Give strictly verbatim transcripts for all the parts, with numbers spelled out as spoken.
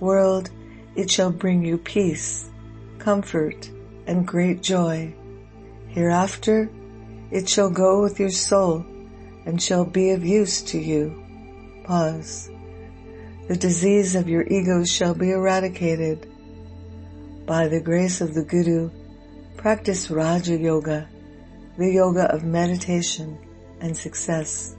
world it shall bring you peace, comfort, and great joy. Hereafter it shall go with your soul and shall be of use to you. Pause. The disease of your ego shall be eradicated. By the grace of the Guru, practice Raja Yoga, the yoga of meditation and success.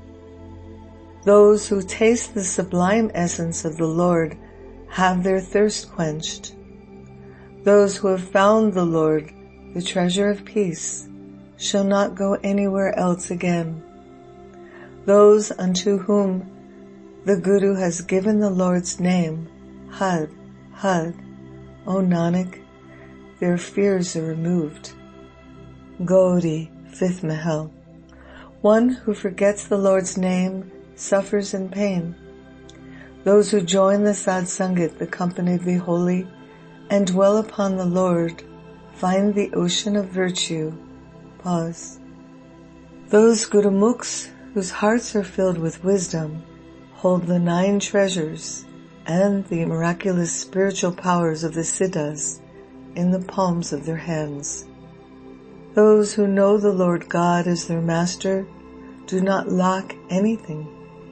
Those who taste the sublime essence of the Lord have their thirst quenched. Those who have found the Lord, the treasure of peace, shall not go anywhere else again. Those unto whom the Guru has given the Lord's name, Had, Had, O Nanak, their fears are removed. Gauri, fifth Mahal. One who forgets the Lord's name suffers in pain. Those who join the Sad Sangat, the company of the holy, and dwell upon the Lord, find the ocean of virtue. Pause. Those Gurumukhs whose hearts are filled with wisdom hold the nine treasures and the miraculous spiritual powers of the Siddhas in the palms of their hands. Those who know the Lord God as their master do not lack anything.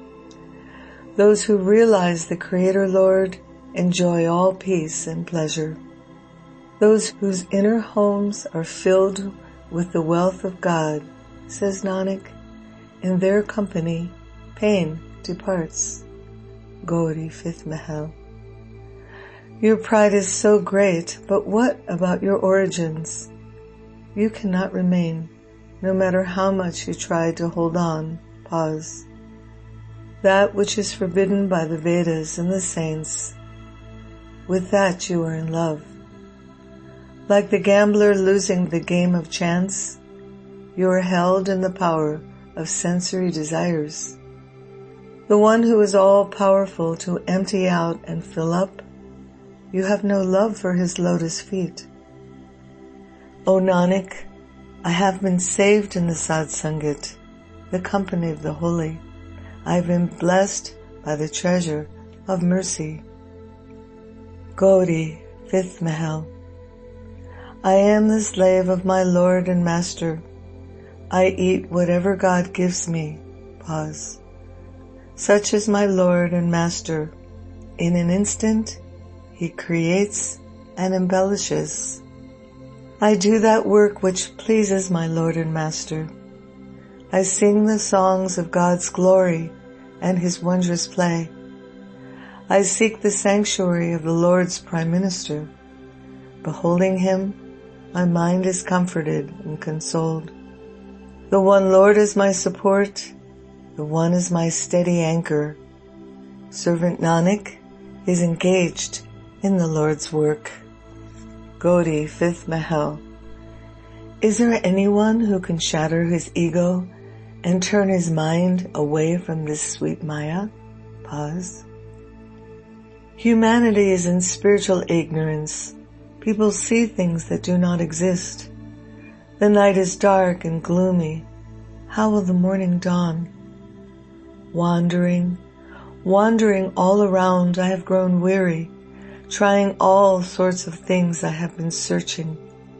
Those who realize the Creator Lord enjoy all peace and pleasure. Those whose inner homes are filled with the wealth of God, says Nanak, in their company pain departs. Gauri, fifth Mahal. Your pride is so great, but what about your origins? You cannot remain, no matter how much you try to hold on. Pause. That which is forbidden by the Vedas and the saints, with that you are in love. Like the gambler losing the game of chance, you are held in the power of sensory desires. The one who is all-powerful to empty out and fill up, you have no love for his lotus feet. O Nanak, I have been saved in the Sad Sangat, the company of the holy. I have been blessed by the treasure of mercy. Gauri, fifth Mahal. I am the slave of my Lord and Master. I eat whatever God gives me. Pause. Such is my Lord and Master. In an instant, He creates and embellishes. I do that work which pleases my Lord and Master. I sing the songs of God's glory and His wondrous play. I seek the sanctuary of the Lord's Prime Minister. Beholding Him, my mind is comforted and consoled. The one Lord is my support, the one is my steady anchor. Servant Nanak is engaged in the Lord's work. Gauri, fifth Mahal. Is there anyone who can shatter his ego and turn his mind away from this sweet Maya? Pause. Humanity is in spiritual ignorance. People see things that do not exist. The night is dark and gloomy. How will the morning dawn? Wandering, wandering all around, I have grown weary. Trying all sorts of things, I have been searching.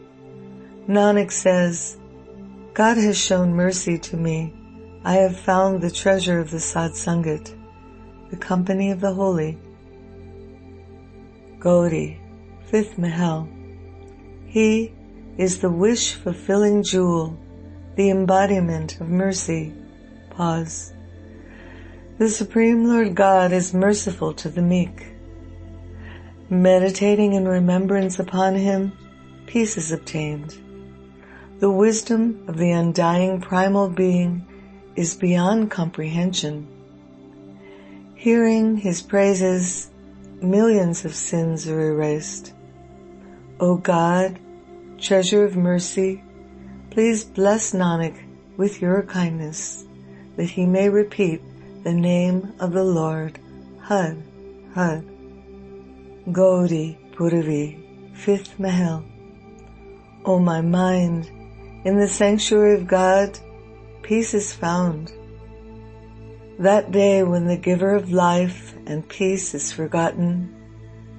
Nanak says, God has shown mercy to me. I have found the treasure of the Sad Sangat, the company of the holy. Gauri, fifth Mahal. He is the wish-fulfilling jewel, the embodiment of mercy. Pause. The Supreme Lord God is merciful to the meek. Meditating in remembrance upon Him, peace is obtained. The wisdom of the undying primal being is beyond comprehension. Hearing His praises, millions of sins are erased. O God, treasure of mercy, please bless Nanak with your kindness, that he may repeat the name of the Lord, Had, Had. Gauri, Puravi, fifth Mahal. O my mind, in the sanctuary of God, peace is found. That day when the giver of life and peace is forgotten,